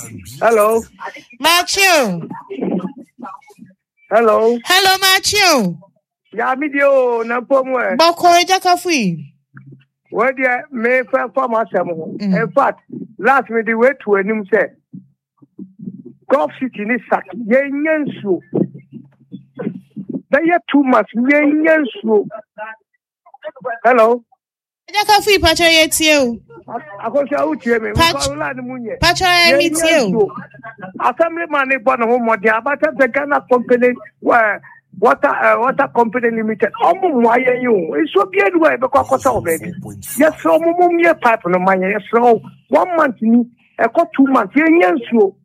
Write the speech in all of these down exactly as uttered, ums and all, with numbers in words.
Hello. Matthew. Hello. Hello, Matthew. Ya video na pomwe. Boko ejakafui. Where the me perform asem. In fact, last me the way to enim say. Golf City ni sak yenyensu. They are too much yenyensu. Hello. Ejakafui pacho yetie. Akosha utie me. Ko la ni munye. Pacho yetie. Assembly man e born home mo dia but the Ghana company where water uh, water company limited omo mo ayen e so bia do e be kwa kwata obedi yes so mo mo mie pipe no man yes so one month ni e ko two months ye nyansuo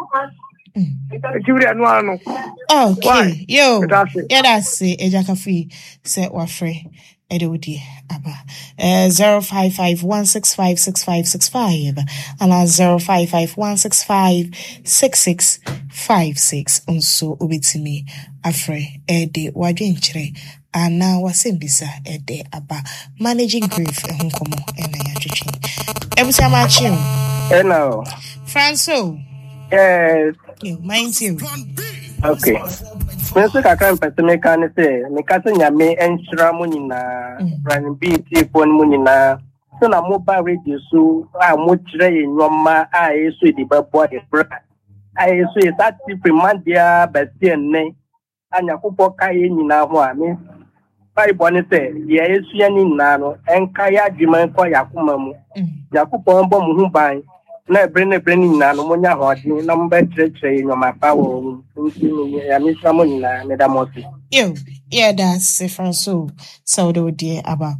Juria no ano okay yo yeah that's it ejakafui say wafre Edodi Abba uh, zero five five one six five six five six five and zero five five one six five six six five six unso ubitimi afre ede wadwenchire ana wasembisa ede Abba managing grief ehunkomo ena ya twetwe ebusa machi hello Franco yes you mind you okay Menso kakra mpese meka ne se meka se nyame enhira mo nyina brand B T phone mo nyina so na mobile radio so a mo kire yenwoma a yeso di babo de bra a yeso is active mandia besti enne anyakopo kai nyina ho a me Bible ne se ye yeso ya nyina no enka ya adwuma ko yakoma mu yakopo mbo mu hu ban na ebrene ebrene nyina no monya hodi na mba kirekire nyoma pa wo ya misra mo nyina me da mosi yo yeah that's it Franco so do dear Abba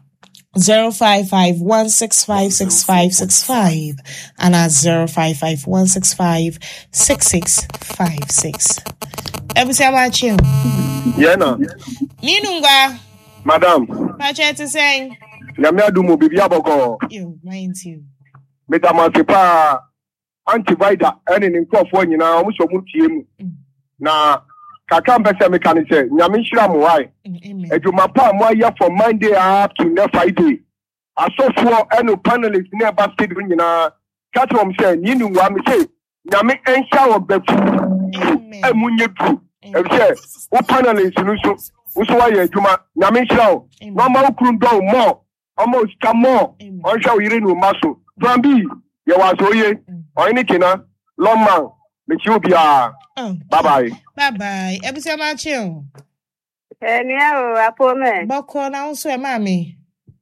zero five five one six five six five six five and at zero five five one six five six six five six ebusi amachi yeah no ninunga madam pacha to say nyame adumo bibia boko yo mind you Metamasipa antivider any in crofo nyina omo so mu tie mu na kaka mbese mekanise nyame nhira mo wai eduma pa mo aye for Monday up to next Friday asofo eno panelists ne ba state nyina catch them say ni nu wa me say nyame enhia wo befu emunye du e say wo panelists nu so wo so wa ye eduma nyame nhira wo no ma ukuru ndo mo omo ska mo onhwa wo yire nu maso Zambi, you was oye, or any kina, long man, make you be a bye bye. Bye bye. Ebusi amachi. Eni o apome. Boko na unso e mami.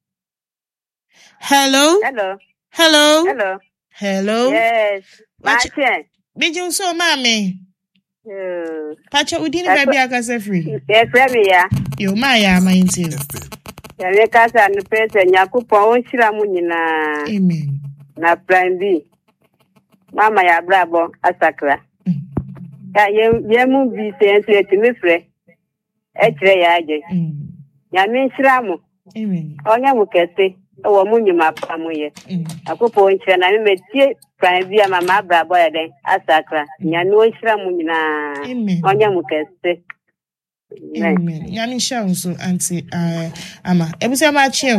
Hello? Hello. Hello? Hello. Hello? Yes. Machi. Biji unso mami. Uh. Pacha udini baby akase free. Yes, free ya. Yo ma ya ma inti. Ya nekasa no pese nyakupo onshira mu nyina. Amen. Na plan B. Mama ya brabo asakra. Mm. Ya ye ye mu bi sense etimi frɛ. E kire ya age. Mm. Ya mi nshira mu. Amen. Onya mu kese e wo mu nyuma pa mu ye. Mm. Akopɔ nshira na me metie plan B ya mama brabo ya den asakra. Nya no nshira mu nyina. Amen. Onya mu kese. Amen. Ya mi nshira so auntie uh, ama. Ebusi amachi.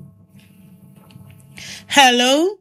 Hello?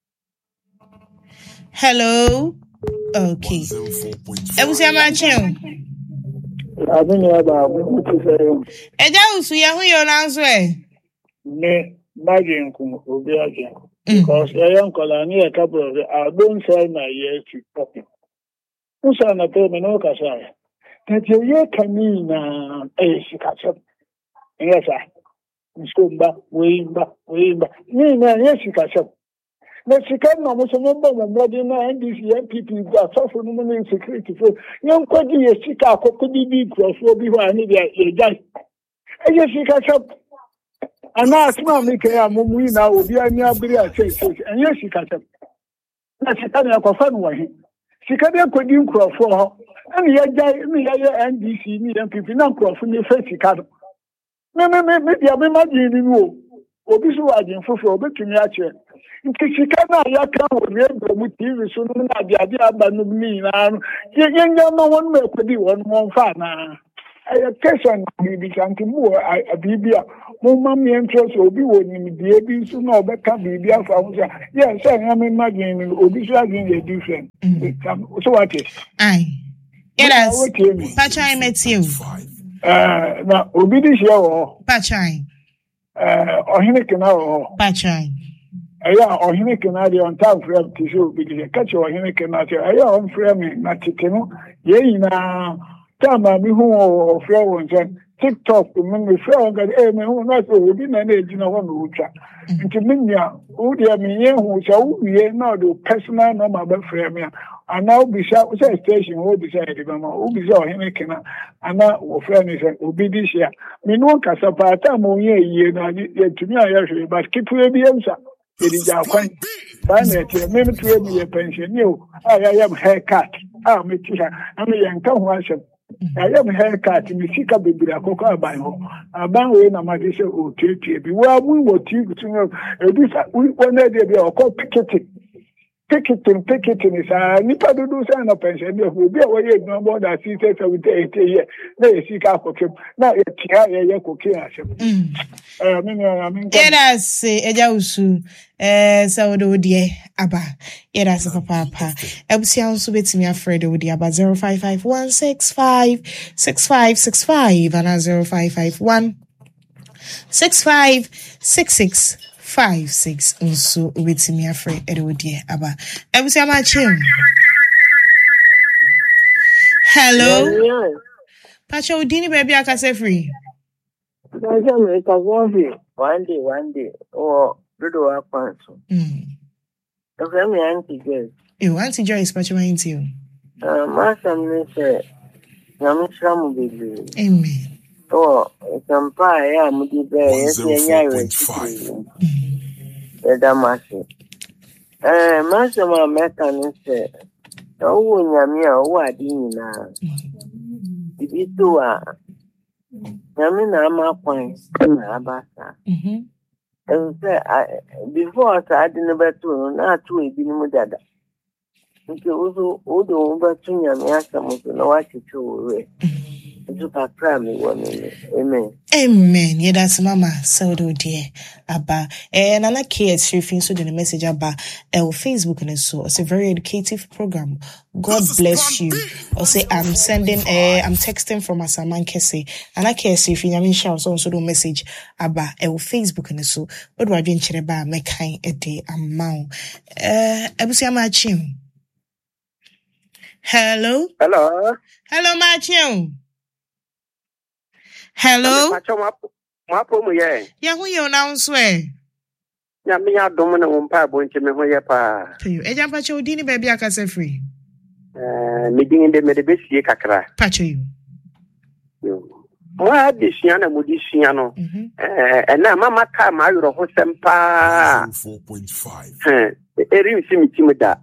Hello? Okay. Ebusi amachi. Abin ya ba mu ku sai. Eja usu ya hu yo nanso e. Me bagin ku obi age. Because I am calling a couple of I don't say my years to pop. Usa na te me no kasa. That ye can na eh she catch up. Yes sir. Skumba, wimba, wimba. Ni na yes she catch up. Na sika na mo so mo ba mo body na N D C N P P go asofo no mo security so. Nyen kwadi ye sika akokodi bi crossover bi ho ani dia ye jai. E ye she catch up. Ana asma mi ke amumu na obi ani abiri a che che. Enye she catch up. Na sika na kwafa no wa he. Sika de kwadi nkrofo ho. Ani ye jai mi ye N D C ni N P P na nkrofo ni fe sika do. Me me me me dia me ma di ni wo. Obi so wa din fofo obetumi a che. Nkishika na ya ka wo re do mu T V so no na dia dia aba no mi na no. Ye ye nya no won me kwadi won mo fa na. I question bibi kanti mu a bibi a mo ma me interest obi woni me die bi so na obeka bibi afa ho say yes say am imagine obi so again dey different so what is ai yes pachai met you eh na obi di share wo pachai eh ohine kena wo pachai aya ohine kena dey on top frame ti so obi di catch ohine kena say aya on frame na tikenu ye ina Tama mi hu o frɛ won sɛ TikTok mi mi frɛ won ga e mi hu na so obi na na ejina ho no utwa nti minya wo de mi ye hu sɛ wo wie na do personal number ba frɛ mi ana obi sha wo sɛ station wo bi sɛ de ba ma obi sɛ ohene kena ana wo frɛ ni sɛ obi di share mi no kasa pa ta mo ye yie na ye tumi ayɛ hwe but kipu bi emsa edi ja kwan ba na tie me me tuwe mi ye pension ni o a ya yam haircut a me ti ha am ye nka ho asɛm I am haircut, Missika baby, a cocoa aban. Aban way, no matter say, oh, Titi, be well, we were tea to know. We wanted to be a call picketing. Picketing, picketing is a nipa do do sign of pension. Will be away no more than six years with eight years. They seek out for him. Now, a tia, a cooking. I mean, I mean, let us say, Ejausu, eh, so do dear Abba. Yet as a papa. Ebsian subits me afraid with the Abba zero five five one six five six five six five and zero five five one six five six six. Five six also with me afraid Edwardie Abba. Ebusia Machim. Hello. Pacho Dini baby akase free. One day, one day. Oh, Dodo Akwanso. Hmm. Okay, me Auntie Joyce. You Auntie Joyce, Pacho my into you. Uh, Master me say, Yamishamu baby. Amen. Oh, Sampa, yeah, Mudi Bear, yes, yeah, Edamasi. Eh, Master, my mechanic said, oh, Yamia, what in now? If you do, Yamina, my point, Abasa. And say, before I didn't bet to not to be Mudada. It was also over to Yamia, some of the Nawaki to Amen. Amen. Yeah, that's Mama. So do dear Abba. And I like it. She feels so the message Abba. On Facebook and so it's a very educative program. God bless you. Or say I'm sending. Uh, I'm texting from Asaman Kese. And I care if you mean shout so do message Abba. On Facebook and so. What do I do in Chereba? Make kind a day amount. Uh, Ebusia Machim. Hello. Hello. Hello, Machim. Hello. Mapo ye. Ya hu ye na nswe. Ya me ya dom na won pa bo nche me ho ye pa. Payo. E jam pacho odi ni baby akase free. Eh, me din de me de besie kakra. Pacho you. Yo. Mo a de sua na mo di sua no. Eh, na mama ka ma yoro ho sempa. four point five. Eh, eri nsi mi tim da.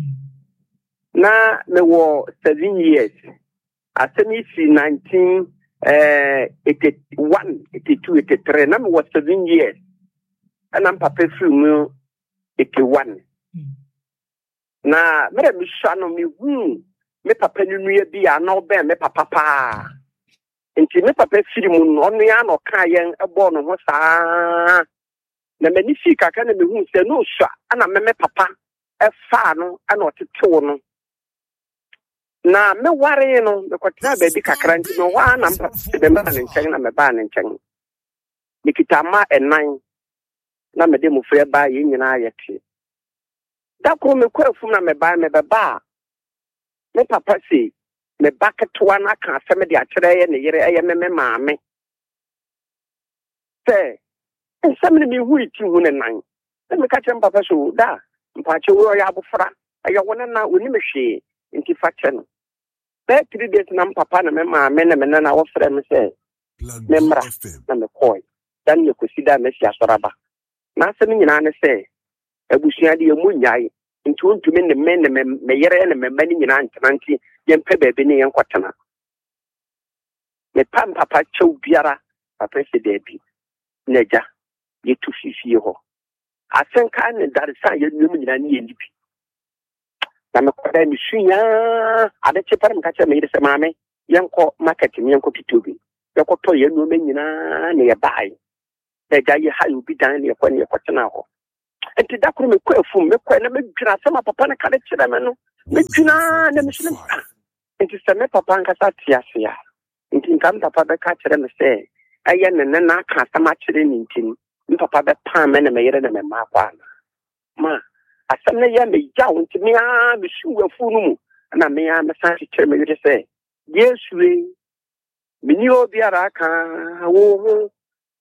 Na me wo seven years. Asemi si nineteen Uh, eighty-one, eighty-two, eighty-three. Now was seven years, and I'm papa through me eighty-one. Na me me shano me hu me papa nu nu bi ano be me papa pa. Enti me papa firi mu no no ya no ka yen ebo no ho saa. Na me ni fi kaka na me hu se no sha ana me me papa e fa no ana o tetewo no. Na me ware no me kwatena baby kakra nti no wa na mpa de me na nchen na me ba na nchen nikita ma enan na me de mu frɛ ba ye nyina ayete da ko me kwafu na me ba me be ba me papa si me ba ketwa na ka asɛm de akyerɛ ye ne yere eye me me maame se nsɛm ne me hu iti hu ne nan me ka kyerɛ papa so da mpa kyerɛ wo ya abofra eye wo na oni me hwe nti fa kyɛ no be three days na papa na me maame na me na na wo frɛ me sɛ me mra na me koi dan ye kosida me si asoraba na asɛm nyina ne sɛ abusua de emu nyae nti ontumi ne me ne me yere ne me mani nyina ntena nti ye mpɛ baabi ne ye nkɔtena me pam papa kyɛw biara papa se de bi na ja ye tu fifie hɔ asenka ne daresa ye num nyina ne ye nipi na me kwada mi sunya ade chepare mka che me yire se maame yanko market yanko pitubi yako to ye no menyina na ye bai da ga ye hayo bi dan ne ko ne ko tena ho enti da kro me ko afum me ko na me dwina sama papa na ka de kire me no me dwina na me sene enti se me papa nka sa tiase ya enti nkam papa be ka kire me se aye ne ne na ka sama kire ni ntini me papa be pan me na me yere na me ma kwa ma asam na ye me ja wonti me a me shu afu no mu na me a me sa kire me yere se Yesu mini obiara ka wo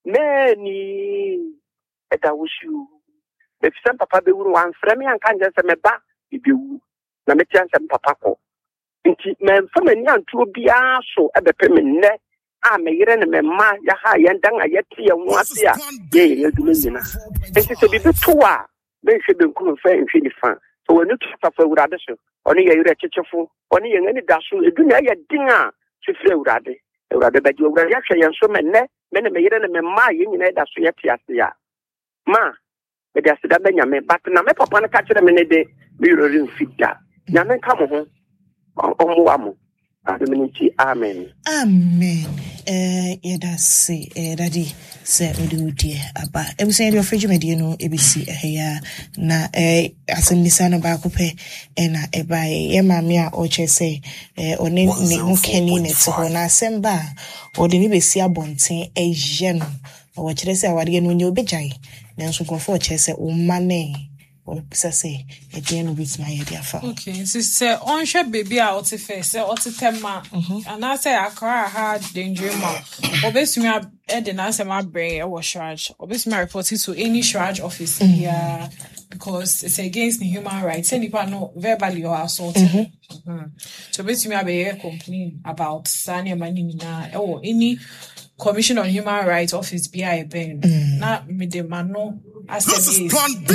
meni eta wushu be fisam papa be wuru wan frame anka nje se meba ibewu na me tian se papa ko nti me mfa mani antu obia so ebe pe me nne a me yire ne me ma ya ha ye ndan a ye tie hu ase a ye ye du nyina nti se bi beto a be hwe be nkuru fa nhwe ni fa so wonu tufa fa wurade so oni ye yire chechefo oni ye ngani daso edunya ye din a sifre wurade wurade ba di wurade ya hwe ye so me nne me ne me yire ne me ma ye nyina daso ye tie ase ya ma me da se da be nyame but na me papa na ka kire me ne de me yiro rin fida nyame ka mo ho omo amo amen amen eh yeda se eh daddy se odudi aba e bi se your fridge me no e bi si eh ya na eh asemisa no ba ko pe e na e ba ye mame a o che se eh oni ne hu keni ne to ho na asemba o de ni be si abonten e je no o kire se awade no nyo bejai nanso konfo che se o mane or say again with my idea for okay sister on share baby out face or to tema and I say I cry hard danger ma obesumi e de na say my brain or charge obesumi report it to any charge office here because it's against the human rights any part no verbally or assault mm-hmm. So obesumi be complain about sani mani na or any Commission on Human Rights Office B I Ben na me de mano asem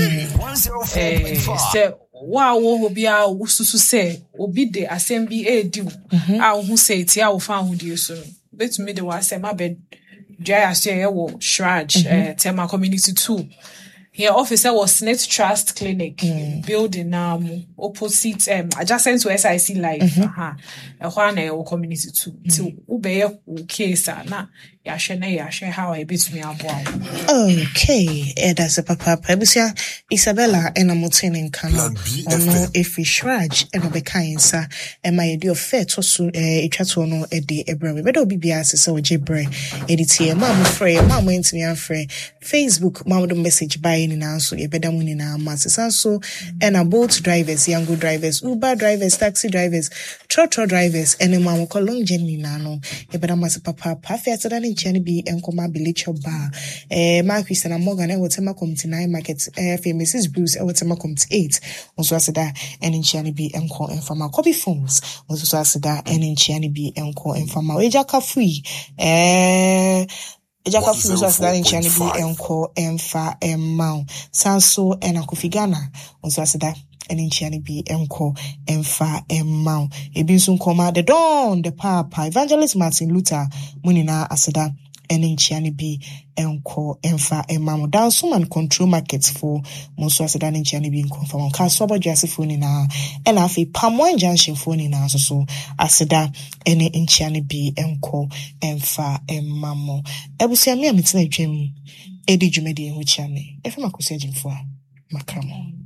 eh se wa wo obi a ususu se obi de asem bi e di a wo say ti a wo fa ho di so betumi de wa asem abed dry as ye wo shraj eh tema community two here officer was Snake Trust Clinic mm. building um opposite um adjacent to S I C Life aha e ho na e community two ti ubeye case na ya hwe na ya hwe how e betumi aboa okay e da se papa pabusia Isabella ena mutene nkano ono efi shraj ena be kainsa e ma ye di ofe to so e twato no e di ebrem be do bibia se se ojebre editie ma mo frɛ ma mo ntimi afrɛ Facebook ma mo do message by ni na so ye beda mu ni na ma se so ena boat drivers yango drivers Uber drivers taxi drivers trotro drivers ena ma mo long journey na no ye beda ma se papa pa fe atada ni chani bi enkoma bilicho ba eh ma Christiana Morgan e wotema community nine market eh Missus Bruce e wotema community eight onso aseda ena chani bi enko enfama copy phones onso aseda ena chani bi enko enfama eja ka free eh Ejaka fuso asida nchani bi enko emfa emmau sanso ena kufigana onso asida eni nchani bi enko emfa emmau ebi nso nkoma the dawn the papa Evangelist Martin Luther munina asida eni nchani bi enko emfa emmau down suman control markets for monso asida nchani bi enko emfa ka sobo jase phone na ena afi Pamwan Junction phone na so so asida eni nchani bi enko emfa emmau ebusia mi ametina dwem edi dwumedi ehu chane efe makosi agimfo a makramo